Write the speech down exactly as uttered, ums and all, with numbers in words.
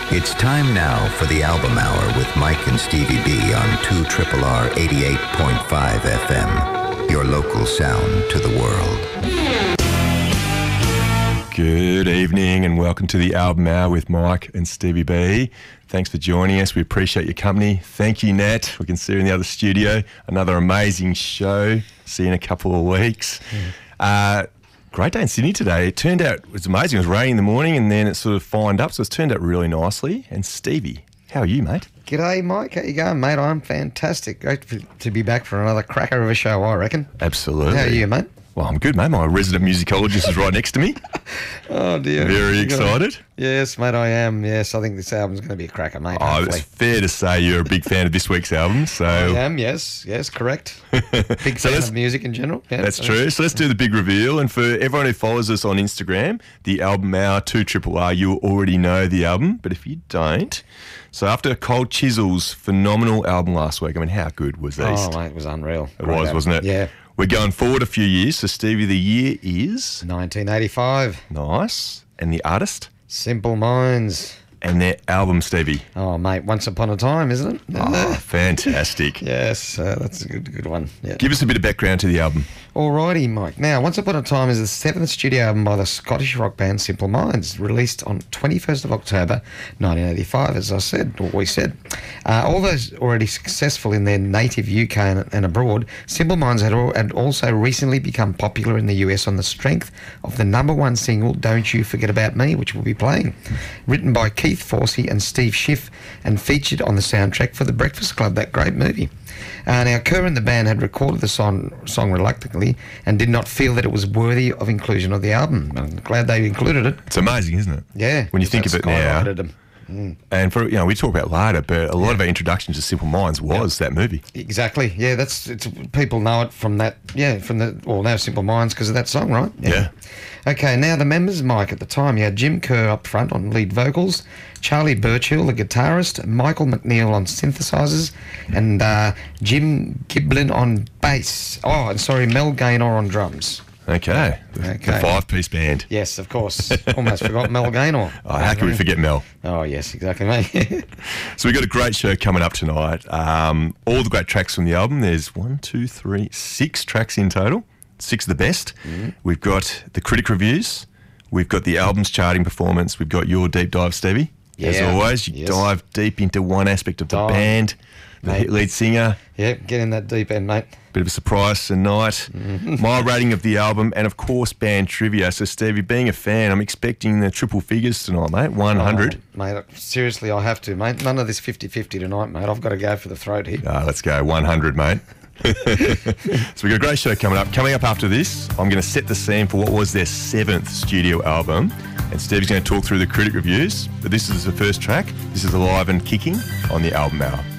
It's time now for the Album Hour with Mike and Stevie B on two R R R eighty-eight point five F M. Your local sound to the world. Good evening and welcome to the Album Hour with Mike and Stevie B. Thanks for joining us. We appreciate your company. Thank you, Nat. We can see you in the other studio. Another amazing show. See you in a couple of weeks. Mm. Uh, great day in Sydney today. It turned out, it was amazing. It was raining in the morning and then it sort of fined up, so it's turned out really nicely. And Stevie, how are you, mate? G'day, Mike. How you going, mate? I'm fantastic. Great to be back for another cracker of a show, I reckon. Absolutely. How are you, mate? Well, I'm good, mate. My resident musicologist is right next to me. Oh, dear. Very excited. Yes, mate, I am. Yes, I think this album's going to be a cracker, mate. Oh, hopefully. It's fair to say you're a big fan of this week's album. So I am, yes. Yes, correct. Big so fan of music in general. Yeah, that's true. So let's do the big reveal. And for everyone who follows us on Instagram, the Album Hour, two R R R, you already know the album. But if you don't, so after Cold Chisel's phenomenal album last week, I mean, how good was this? Oh, mate, it was unreal. It Great was, album. wasn't it? Yeah. We're going forward a few years. So, Stevie, the year is? nineteen eighty-five. Nice. And the artist? Simple Minds. And their album, Stevie? Oh, mate, Once Upon a Time, isn't it? Oh, fantastic. Yes, uh, that's a good good one. Yeah. Give us a bit of background to the album. Alrighty, Mike. Now, Once Upon a Time is the seventh studio album by the Scottish rock band Simple Minds, released on twenty-first of October nineteen eighty-five, as I said, or we said. Uh, although already successful in their native U K and, and abroad, Simple Minds had, al- had also recently become popular in the U S on the strength of the number one single, Don't You Forget About Me, which we'll be playing. Written by Keith Forsey and Steve Schiff and featured on the soundtrack for The Breakfast Club, that great movie. Uh, now, Kerr and the band had recorded the song, song reluctantly and did not feel that it was worthy of inclusion on the album. I'm glad they included it. It's amazing, isn't it? Yeah. When you think of it now. Them. Mm. And for, you know, we talk about later, but a lot yeah. of our introduction to Simple Minds was yep. that movie. Exactly. Yeah, that's it's people know it from that. Yeah, from the well now Simple Minds because of that song, right? Yeah. yeah. Okay, now the members, Mike, at the time, you had Jim Kerr up front on lead vocals, Charlie Burchill, the guitarist, Michael McNeil on synthesizers, and uh, Jim Giblin on bass. Oh, and sorry, Mel Gaynor on drums. Okay. The, okay. the five-piece band. Yes, of course. Almost forgot Mel Gaynor. Oh, how can we forget Mel? Oh, yes, exactly, mate. So we've got a great show coming up tonight. Um, all the great tracks from the album. There's one, two, three, six tracks in total. Six of the best. Mm-hmm. We've got the critic reviews. We've got the album's charting performance. We've got your deep dive, Stevie. Yeah. As always, you yes. dive deep into one aspect of the dive. band, the mate. lead singer. Yeah, get in that deep end, mate. Bit of a surprise tonight. Mm-hmm. My rating of the album, and of course, band trivia. So, Stevie, being a fan, I'm expecting the triple figures tonight, mate. one hundred. Oh, mate, seriously, I have to, mate. None of this fifty-fifty tonight, mate. I've got to go for the throat here. Oh, let's go. one hundred, mate. So we've got a great show coming up. Coming up after this, I'm going to set the scene for what was their seventh studio album, and Steve's going to talk through the critic reviews. But this is the first track. This is Alive and Kicking on the Album Hour.